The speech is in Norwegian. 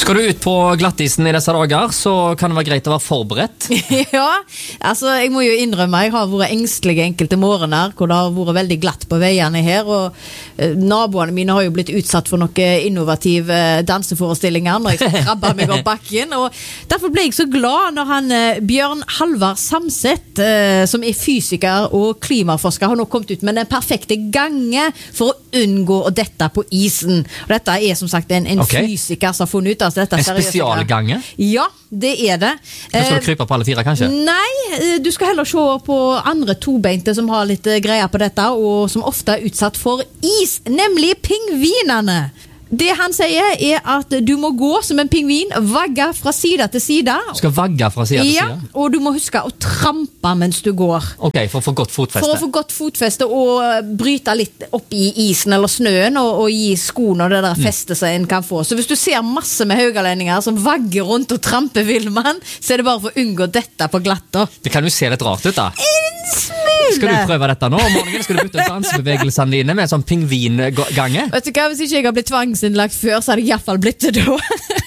Skal du ut på glattisen I disse dager, så kan det være greit å være forberedt. Ja, altså jeg må jo innrømme, jeg har vært engstelig enkelte morgener, hvor det har vært veldig glatt på veiene her, og naboene mine har jo blitt utsatt for noen innovative danseforestillinger når jeg skal krabbe meg opp bakken, og derfor ble jeg så glad når han Bjørn Halvard Samset, som fysiker og klimaforsker, har nå kommet ut med den perfekte gange for å unngå å dette på isen. Og dette som sagt en fysiker som har funnet ut av dette. En spesialgange? Ja, det det. Skal du krype på alle fire, kanskje? Nei, du skal heller se på andre tobeinte som har litt greier på dette, og som ofte utsatt for is, nemlig pingvinene. Det han sier at du må gå som en pingvin, vagge fra side til side. Du skal vagge fra side til side? Ja, og du må huske å trampe mens du går. Ok, for å få godt fotfeste. For å få godt fotfeste og bryte litt opp I isen eller snøen og gi skoene og det der festet som en kan få. Så hvis du ser masse med haugalendinger som vagger rundt og tramper villmann, så det bare for å unngå dette på glatter. Det kan jo se litt rart ut da. En smule! Skal du prøve dette nå? Om morgenen skal du bytte dansebevegelsene dine med en sånn pingvingange? Vet du hva, hvis ikke jeg har blitt tvangsinnlagt før, så hadde jeg I hvert fall blitt det da.